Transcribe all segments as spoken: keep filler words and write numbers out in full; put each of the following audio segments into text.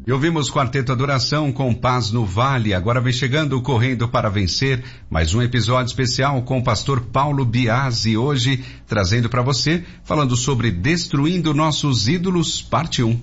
E ouvimos Quarteto Adoração com Paz no Vale. Agora vem chegando Correndo para Vencer, mais um episódio especial com o pastor Paulo Biasi, hoje trazendo para você, falando sobre Destruindo Nossos Ídolos, parte um.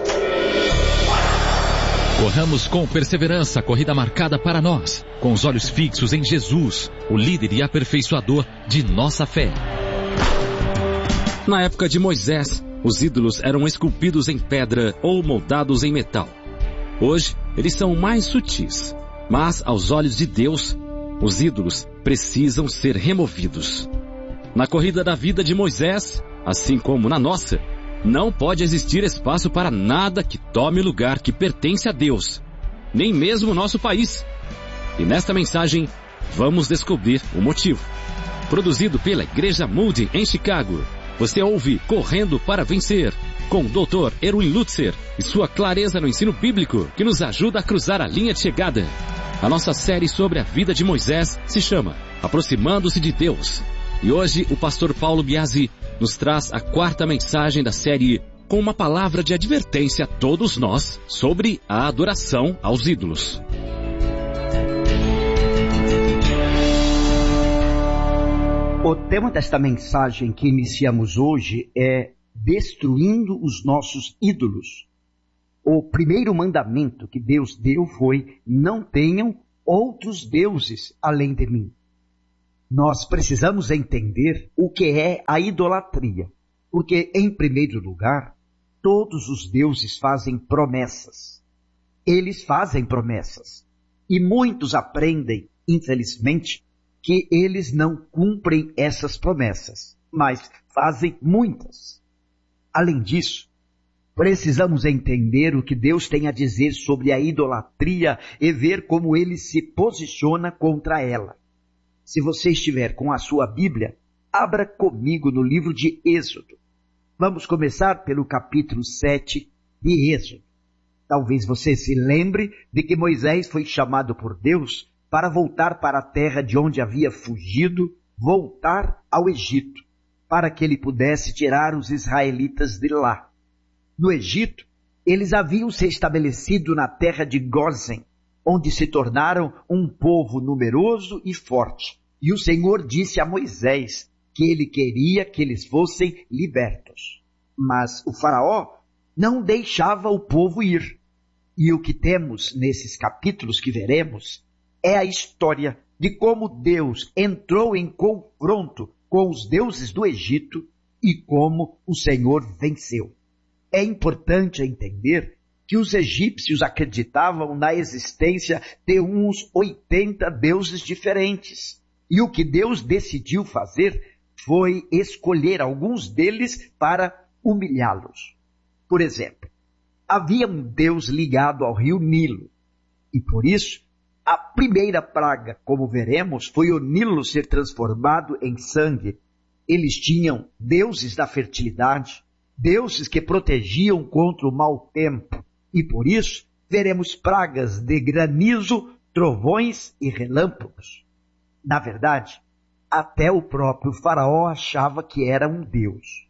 Corramos com perseverança a corrida marcada para nós, com os olhos fixos em Jesus, o líder e aperfeiçoador de nossa fé. Na época de Moisés, os ídolos eram esculpidos em pedra ou moldados em metal. Hoje, eles são mais sutis, mas aos olhos de Deus, os ídolos precisam ser removidos. Na corrida da vida de Moisés, assim como na nossa, não pode existir espaço para nada que tome o lugar que pertence a Deus, nem mesmo o nosso país. E nesta mensagem, vamos descobrir o motivo. Produzido pela Igreja Moody em Chicago, você ouve Correndo para Vencer, com o doutor Erwin Lutzer e sua clareza no ensino bíblico que nos ajuda a cruzar a linha de chegada. A nossa série sobre a vida de Moisés se chama Aproximando-se de Deus. E hoje o pastor Paulo Biasi nos traz a quarta mensagem da série com uma palavra de advertência a todos nós sobre a adoração aos ídolos. O tema desta mensagem que iniciamos hoje é Destruindo os Nossos Ídolos. O primeiro mandamento que Deus deu foi: não tenham outros deuses além de mim. Nós precisamos entender o que é a idolatria, porque, em primeiro lugar, todos os deuses fazem promessas. Eles fazem promessas. E muitos aprendem, infelizmente, que eles não cumprem essas promessas, mas fazem muitas. Além disso, precisamos entender o que Deus tem a dizer sobre a idolatria e ver como ele se posiciona contra ela. Se você estiver com a sua Bíblia, abra comigo no livro de Êxodo. Vamos começar pelo capítulo sete de Êxodo. Talvez você se lembre de que Moisés foi chamado por Deus para voltar para a terra de onde havia fugido, voltar ao Egito, para que ele pudesse tirar os israelitas de lá. No Egito, eles haviam se estabelecido na terra de Gósen, onde se tornaram um povo numeroso e forte. E o Senhor disse a Moisés que ele queria que eles fossem libertos. Mas o faraó não deixava o povo ir. E o que temos nesses capítulos que veremos é a história de como Deus entrou em confronto com os deuses do Egito e como o Senhor venceu. É importante entender que os egípcios acreditavam na existência de uns oitenta deuses diferentes. E o que Deus decidiu fazer foi escolher alguns deles para humilhá-los. Por exemplo, havia um deus ligado ao rio Nilo. E por isso, a primeira praga, como veremos, foi o Nilo ser transformado em sangue. Eles tinham deuses da fertilidade, deuses que protegiam contra o mau tempo. E por isso, veremos pragas de granizo, trovões e relâmpagos. Na verdade, até o próprio faraó achava que era um deus.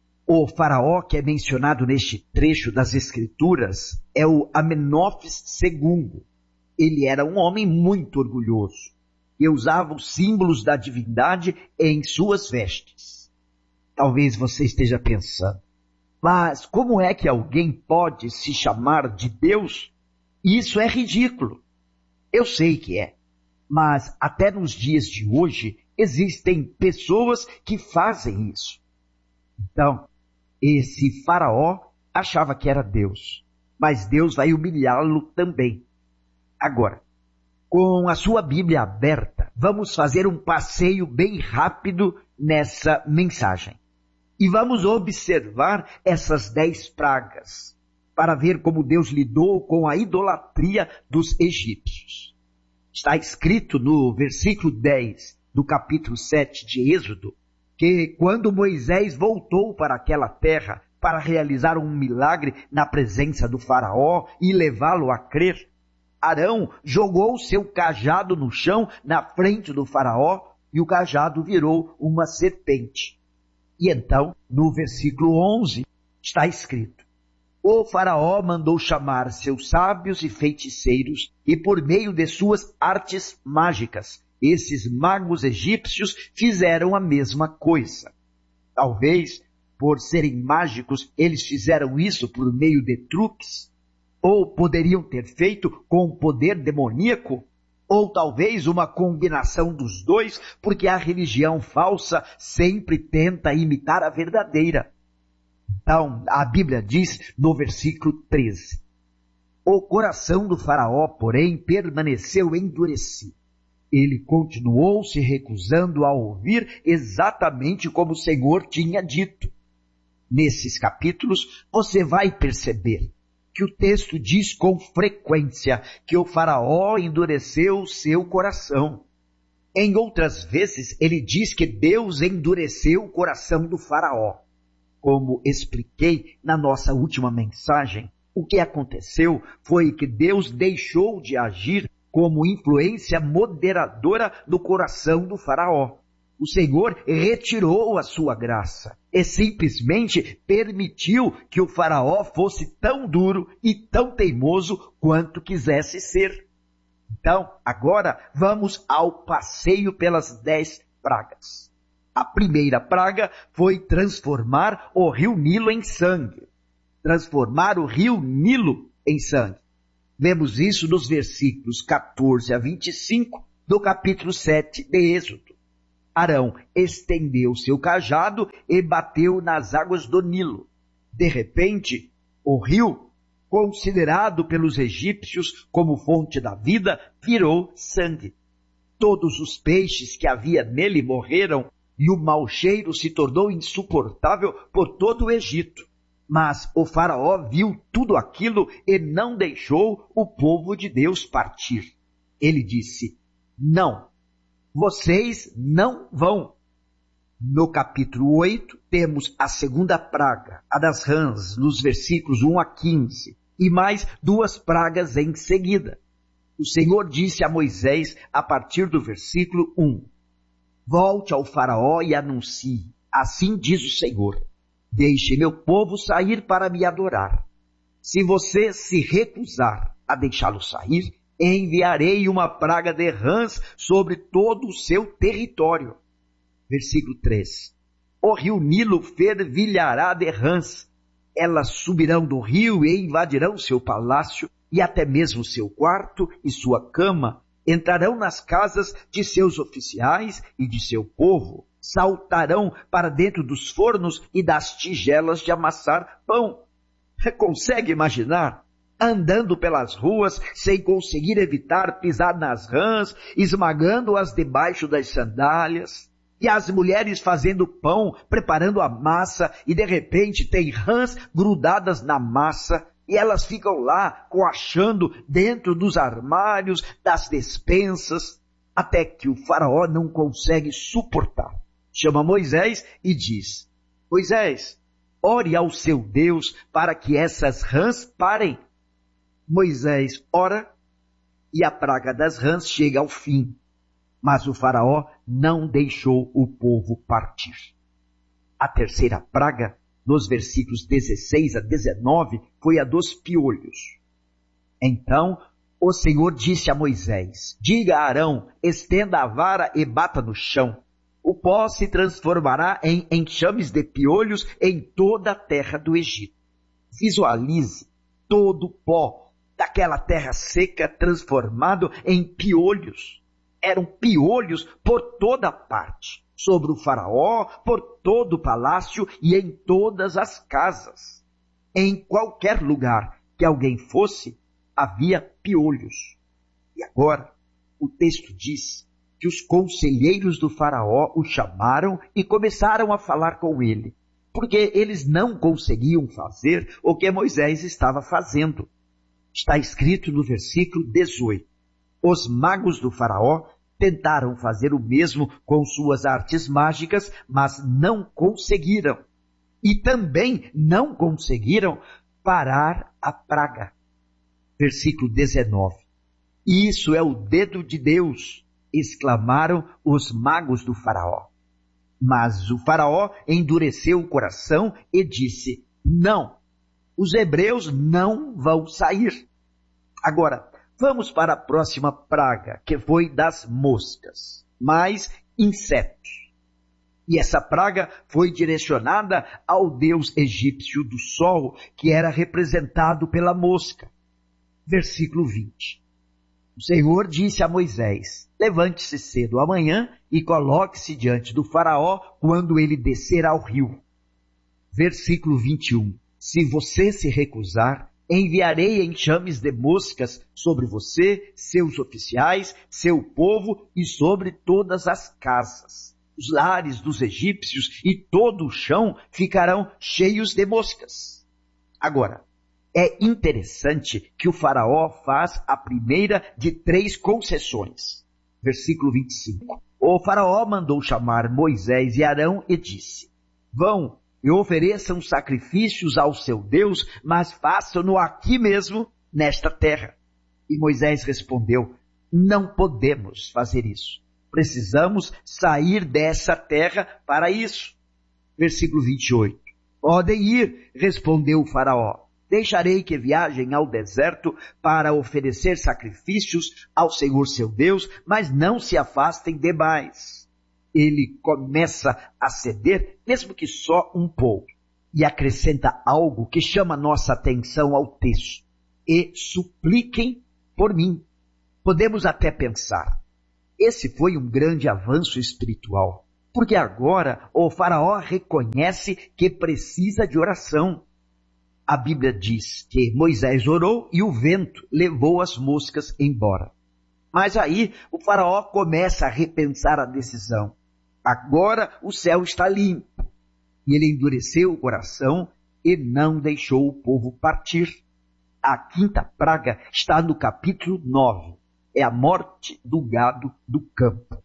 O faraó que é mencionado neste trecho das Escrituras é o Amenófis segundo. Ele era um homem muito orgulhoso e usava os símbolos da divindade em suas vestes. Talvez você esteja pensando, mas como é que alguém pode se chamar de Deus? Isso é ridículo. Eu sei que é, mas até nos dias de hoje existem pessoas que fazem isso. Então, esse faraó achava que era Deus, mas Deus vai humilhá-lo também. Agora, com a sua Bíblia aberta, vamos fazer um passeio bem rápido nessa mensagem. E vamos observar essas dez pragas, para ver como Deus lidou com a idolatria dos egípcios. Está escrito no versículo dez do capítulo sete de Êxodo, que quando Moisés voltou para aquela terra para realizar um milagre na presença do faraó e levá-lo a crer, Arão jogou seu cajado no chão na frente do faraó e o cajado virou uma serpente. E então, no versículo onze, está escrito: O faraó mandou chamar seus sábios e feiticeiros e por meio de suas artes mágicas, esses magos egípcios fizeram a mesma coisa. Talvez, por serem mágicos, eles fizeram isso por meio de truques, ou poderiam ter feito com poder demoníaco, ou talvez uma combinação dos dois, porque a religião falsa sempre tenta imitar a verdadeira. Então, a Bíblia diz no versículo treze, o coração do faraó, porém, permaneceu endurecido. Ele continuou se recusando a ouvir exatamente como o Senhor tinha dito. Nesses capítulos, você vai perceber que o texto diz com frequência que o faraó endureceu o seu coração. Em outras vezes, ele diz que Deus endureceu o coração do faraó. Como expliquei na nossa última mensagem, o que aconteceu foi que Deus deixou de agir como influência moderadora do coração do faraó. O Senhor retirou a sua graça e simplesmente permitiu que o faraó fosse tão duro e tão teimoso quanto quisesse ser. Então, agora vamos ao passeio pelas dez pragas. A primeira praga foi transformar o rio Nilo em sangue. Transformar o rio Nilo em sangue. Vemos isso nos versículos quatorze a vinte e cinco do capítulo sete de Êxodo. Arão estendeu seu cajado e bateu nas águas do Nilo. De repente, o rio, considerado pelos egípcios como fonte da vida, virou sangue. Todos os peixes que havia nele morreram e o mau cheiro se tornou insuportável por todo o Egito. Mas o faraó viu tudo aquilo e não deixou o povo de Deus partir. Ele disse, não, vocês não vão. No capítulo oito, temos a segunda praga, a das rãs, nos versículos um a quinze, e mais duas pragas em seguida. O Senhor disse a Moisés, a partir do versículo um, volte ao faraó e anuncie, assim diz o Senhor, deixe meu povo sair para me adorar. Se você se recusar a deixá-lo sair, enviarei uma praga de rãs sobre todo o seu território. Versículo três. O rio Nilo fervilhará de rãs. Elas subirão do rio e invadirão seu palácio e até mesmo seu quarto e sua cama. Entrarão nas casas de seus oficiais e de seu povo. Saltarão para dentro dos fornos e das tigelas de amassar pão. Consegue imaginar? Andando pelas ruas sem conseguir evitar pisar nas rãs, esmagando-as debaixo das sandálias, e as mulheres fazendo pão, preparando a massa, e de repente tem rãs grudadas na massa, e elas ficam lá coachando dentro dos armários, das despensas, até que o faraó não consegue suportar. Chama Moisés e diz, Moisés, ore ao seu Deus para que essas rãs parem. Moisés ora e a praga das rãs chega ao fim, mas o faraó não deixou o povo partir. A terceira praga, nos versículos dezesseis a dezenove, foi a dos piolhos. Então o Senhor disse a Moisés, diga a Arão, estenda a vara e bata no chão. O pó se transformará em enxames de piolhos em toda a terra do Egito. Visualize todo o pó daquela terra seca transformado em piolhos. Eram piolhos por toda parte, sobre o faraó, por todo o palácio e em todas as casas. Em qualquer lugar que alguém fosse, havia piolhos. E agora, o texto diz que os conselheiros do faraó o chamaram e começaram a falar com ele, porque eles não conseguiam fazer o que Moisés estava fazendo. Está escrito no versículo dezoito. Os magos do faraó tentaram fazer o mesmo com suas artes mágicas, mas não conseguiram. E também não conseguiram parar a praga. Versículo dezenove. Isso é o dedo de Deus, exclamaram os magos do faraó. Mas o faraó endureceu o coração e disse, não, os hebreus não vão sair. Agora, vamos para a próxima praga, que foi das moscas, mais insetos. E essa praga foi direcionada ao deus egípcio do sol, que era representado pela mosca. Versículo vinte. O Senhor disse a Moisés: levante-se cedo amanhã e coloque-se diante do faraó quando ele descer ao rio. Versículo vinte e um. Se você se recusar, enviarei enxames de moscas sobre você, seus oficiais, seu povo e sobre todas as casas. Os lares dos egípcios e todo o chão ficarão cheios de moscas. Agora, é interessante que o faraó faz a primeira de três concessões. Versículo vinte e cinco. O faraó mandou chamar Moisés e Arão e disse: vão e ofereçam sacrifícios ao seu Deus, mas façam-no aqui mesmo, nesta terra. E Moisés respondeu: não podemos fazer isso. Precisamos sair dessa terra para isso. Versículo vinte e oito. Podem ir, respondeu o faraó. Deixarei que viajem ao deserto para oferecer sacrifícios ao Senhor seu Deus, mas não se afastem demais. Ele começa a ceder, mesmo que só um pouco, e acrescenta algo que chama nossa atenção ao texto. E supliquem por mim. Podemos até pensar, esse foi um grande avanço espiritual, porque agora o faraó reconhece que precisa de oração. A Bíblia diz que Moisés orou e o vento levou as moscas embora. Mas aí o faraó começa a repensar a decisão. Agora o céu está limpo. E ele endureceu o coração e não deixou o povo partir. A quinta praga está no capítulo nove. É a morte do gado do campo.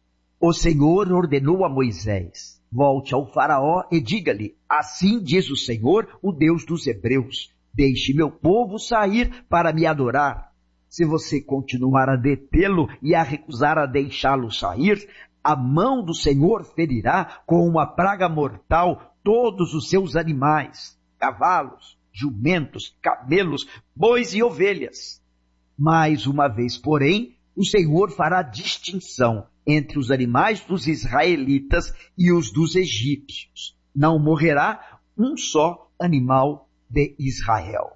O Senhor ordenou a Moisés: volte ao faraó e diga-lhe: assim diz o Senhor, o Deus dos hebreus, deixe meu povo sair para me adorar. Se você continuar a detê-lo e a recusar a deixá-lo sair, a mão do Senhor ferirá com uma praga mortal todos os seus animais, cavalos, jumentos, camelos, bois e ovelhas. Mais uma vez, porém, o Senhor fará distinção entre os animais dos israelitas e os dos egípcios. Não morrerá um só animal de Israel.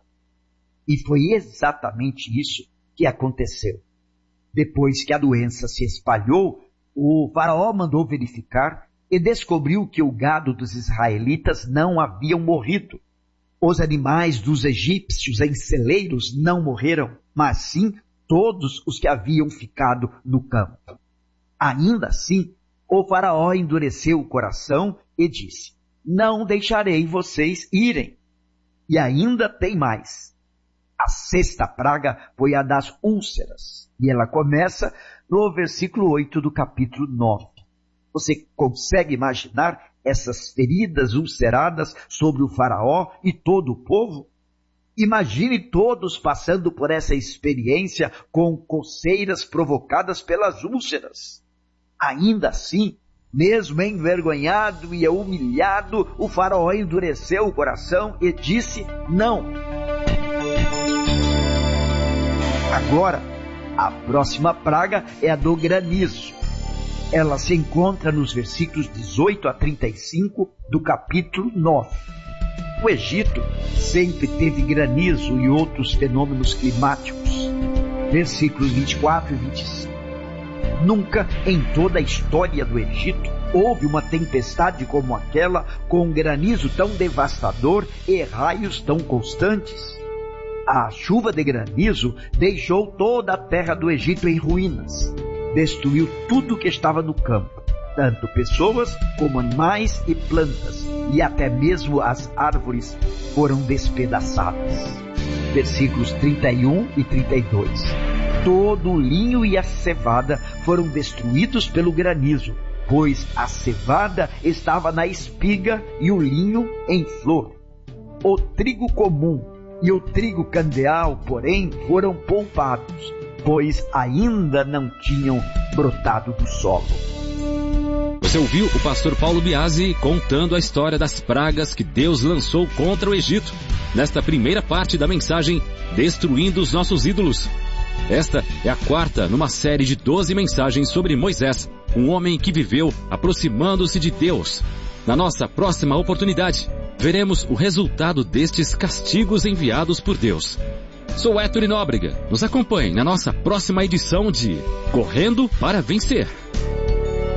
E foi exatamente isso que aconteceu. Depois que a doença se espalhou, o faraó mandou verificar e descobriu que o gado dos israelitas não haviam morrido. Os animais dos egípcios em celeiros não morreram, mas sim todos os que haviam ficado no campo. Ainda assim, o faraó endureceu o coração e disse: não deixarei vocês irem. E ainda tem mais. A sexta praga foi a das úlceras, e ela começa no versículo oito do capítulo nove. Você consegue imaginar essas feridas ulceradas sobre o faraó e todo o povo? Imagine todos passando por essa experiência com coceiras provocadas pelas úlceras. Ainda assim, mesmo envergonhado e humilhado, o faraó endureceu o coração e disse não. Agora, a próxima praga é a do granizo. Ela se encontra nos versículos dezoito a trinta e cinco do capítulo nove. O Egito sempre teve granizo e outros fenômenos climáticos. Versículos vinte e quatro e vinte e cinco. Nunca em toda a história do Egito houve uma tempestade como aquela, com um granizo tão devastador e raios tão constantes. A chuva de granizo deixou toda a terra do Egito em ruínas. Destruiu tudo que estava no campo, tanto pessoas como animais e plantas, e até mesmo as árvores foram despedaçadas. Versículos trinta e um e trinta e dois. Todo o linho e a cevada foram destruídos pelo granizo, pois a cevada estava na espiga e o linho em flor. O trigo comum e o trigo candeal, porém, foram poupados, pois ainda não tinham brotado do solo. Você ouviu o pastor Paulo Biasi contando a história das pragas que Deus lançou contra o Egito. nesta primeira parte da mensagem Destruindo os Nossos Ídolos. Esta é a quarta numa série de doze mensagens sobre Moisés, um homem que viveu aproximando-se de Deus. Na nossa próxima oportunidade, veremos o resultado destes castigos enviados por Deus. Sou Héctor Nóbrega. Nos acompanhe na nossa próxima edição de Correndo para Vencer.